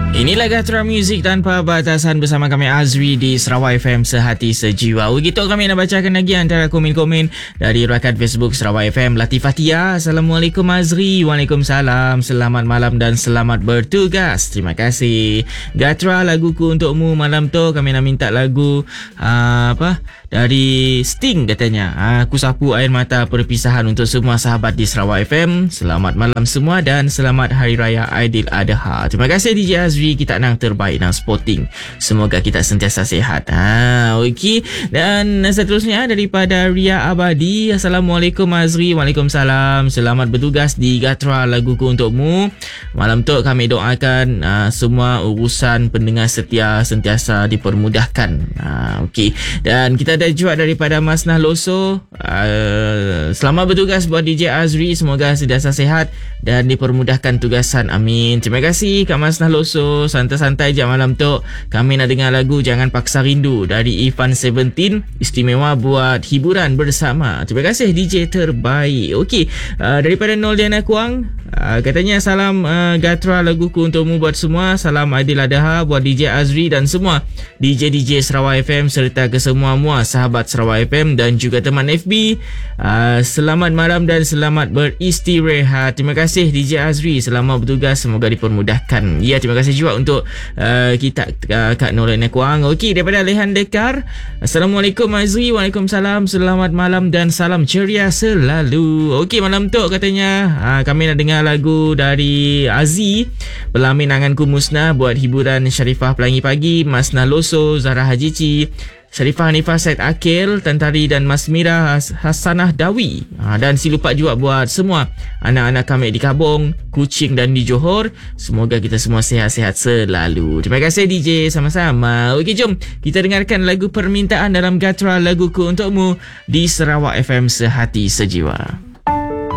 Inilah Gatra Music tanpa batasan bersama kami Azri di Sarawak FM Sehati Sejiwa. Begitu kami nak bacakan lagi antara komen-komen dari rakan Facebook Sarawak FM. Latifah Tia, Assalamualaikum Azri. Waalaikumsalam. Selamat malam dan selamat bertugas. Terima kasih. Gatra, laguku untukmu malam tu. Kami nak minta lagu dari Sting katanya. Aku sapu air mata perpisahan untuk semua sahabat di Sarawak FM. Selamat malam semua dan selamat Hari Raya Aidiladha. Terima kasih DJ Azri. Kita nang terbaik nang sporting. Semoga kita sentiasa sihat. Okey. Dan seterusnya daripada Ria Abadi. Assalamualaikum Azri. Waalaikumsalam. Selamat bertugas di Gatra, laguku untukmu. Malam tu kami doakan semua urusan pendengar setia sentiasa dipermudahkan. Okey. Dan kita ada juga daripada Mas Nahloso. Selamat bertugas buat DJ Azri. Semoga sentiasa sihat dan dipermudahkan tugasan. Amin. Terima kasih Kak Mas Nahloso. Santai-santai je malam tu. Kami nak dengar lagu Jangan Paksa Rindu dari Ivan 17. Istimewa buat hiburan bersama. Terima kasih DJ terbaik. Okey, daripada Noldiana Kuang, katanya salam Gatra, laguku untukmu buat semua. Salam Aidiladha buat DJ Azri dan semua DJ-DJ Sarawak FM serta kesemua-mua sahabat Sarawak FM dan juga teman FB. Selamat malam dan selamat beristirahat. Terima kasih DJ Azri. Selamat bertugas. Semoga dipermudahkan. Ya, terima kasih juga untuk kita Kak Noldiana Kuang. Okey, daripada Lehan Dekar. Assalamualaikum Azri. Waalaikumsalam. Selamat malam dan salam ceria selalu. Okey, malam tu katanya kami nak dengar lagu dari Aziz, Pelamin Anganku Musnah buat hiburan Syarifah Pelangi Pagi, Mas Naloso, Zahra Hajici, Syarifah Hanifah Said Akil, Tantari dan Mas Mira Hasanah Dawi. Dan si lupa juga buat semua anak-anak kami di Kabong, Kuching dan di Johor. Semoga kita semua sihat-sihat selalu. Terima kasih DJ, sama-sama. Okey, jom kita dengarkan lagu permintaan dalam Gatra, laguku untukmu di Sarawak FM Sehati Sejiwa.